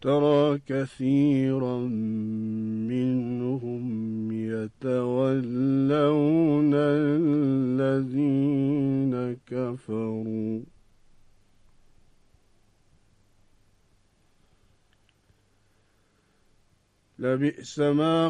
ترى كثيرا منهم يتولون الذين كفروا لبئس ما